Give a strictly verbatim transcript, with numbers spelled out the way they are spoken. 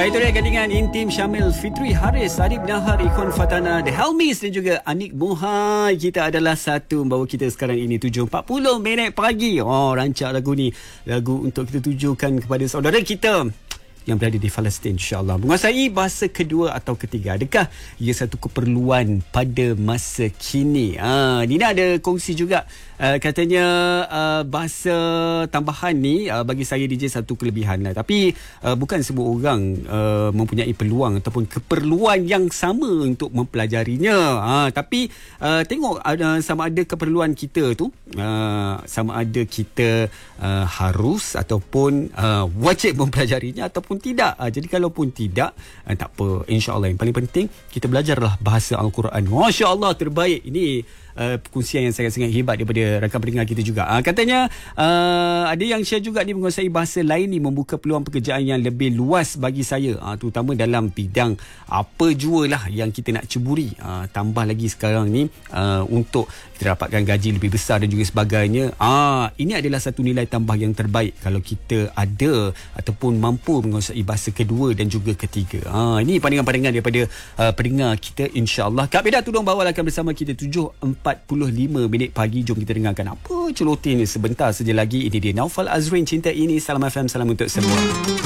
Itu dia gandingan intim Syamil Fitri Haris, Adib Nahar, Ikhwan Fatana, The Helmis dan juga Anik Muhai. Kita adalah satu membawa kita sekarang ini tujuh empat puluh minit pagi. Oh, rancak lagu ni. Lagu untuk kita tujukan kepada saudara kita yang berada di Palestin, insyaAllah. Menguasai bahasa kedua atau ketiga, adakah ia satu keperluan pada masa kini? Ha, Nina ada kongsi juga, uh, katanya uh, bahasa tambahan ni uh, bagi saya D J satu kelebihan lah. Tapi uh, bukan semua orang uh, mempunyai peluang ataupun keperluan yang sama untuk mempelajarinya. Ha, tapi uh, tengok uh, sama ada keperluan kita tu, uh, sama ada kita uh, harus ataupun uh, wajib mempelajarinya ataupun tidak. Uh, jadi kalaupun tidak, uh, tak apa. InsyaAllah yang paling penting kita belajarlah bahasa Al-Quran. Masya Allah, terbaik. Ini uh, perkongsian yang sangat-sangat hebat daripada rakan pendengar kita juga. Uh, katanya uh, ada yang share juga ni, menguasai bahasa lain ni membuka peluang pekerjaan yang lebih luas bagi saya, uh, terutama dalam bidang apa jua lah yang kita nak ceburi. Uh, tambah lagi sekarang ni uh, untuk kita dapatkan gaji lebih besar dan juga sebagainya. Uh, ini adalah satu nilai tambah yang terbaik kalau kita ada ataupun mampu menguasai bahasa kedua dan juga ketiga. Ha, ini pandangan-pandangan daripada uh, pendengar kita, insya-Allah. Kak Beda Tudung Bawal akan bersama kita tujuh empat puluh lima minit pagi. Jom kita dengarkan apa celotin ni sebentar saja lagi. Ini dia Naufal Azrin, Cinta Ini. Salam F M, salam untuk semua.